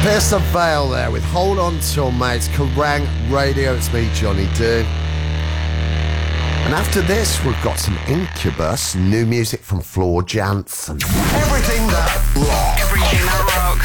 Pierce the Veil there with Hold On Till Mates, Kerrang Radio. It's me, Johnny D. And after this, we've got some Incubus, new music from Floor Jansen. Everything that rocks. Everything that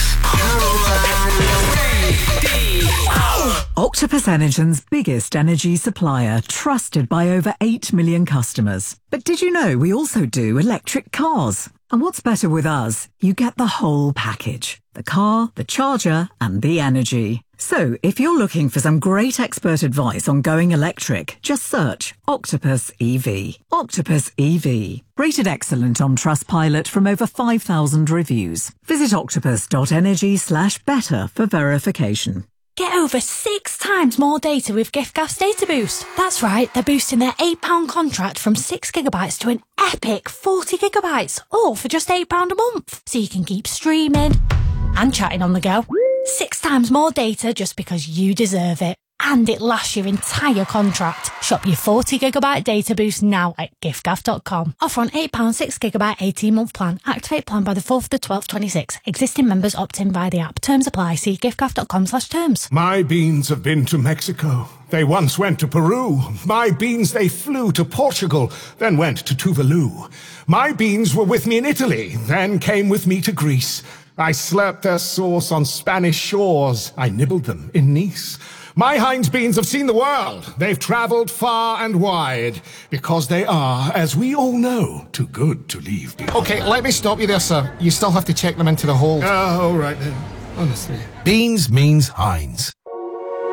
rocks. Octopus Energen's biggest energy supplier, trusted by over 8 million customers. But did you know we also do electric cars? And what's better with us? You get the whole package. The car, the charger, and the energy. So, if you're looking for some great expert advice on going electric, just search Octopus EV. Octopus EV. Rated excellent on Trustpilot from over 5,000 reviews. Visit octopus.energy/better for verification. Get over 6 times more data with giffgaff's Data Boost. That's right, they're boosting their £8 contract from 6 gigabytes to an epic 40 gigabytes, all for just £8 a month. So you can keep streaming and chatting on the go. 6 times more data just because you deserve it. And it lasts your entire contract. Shop your 40 gigabyte data boost now at giffgaff.com. Offer on £8 6 gigabyte 18-month plan. Activate plan by the 4th of the 12th 26. Existing members opt in via the app. Terms apply. See giffgaff.com/terms. My beans have been to Mexico. They once went to Peru. My beans, they flew to Portugal, then went to Tuvalu. My beans were with me in Italy, then came with me to Greece. I slurped their sauce on Spanish shores. I nibbled them in Nice. My Heinz beans have seen the world. They've travelled far and wide because they are, as we all know, too good to leave behind. Okay, let me stop you there, sir. You still have to check them into the hold. All right then. Honestly. Beans means Heinz.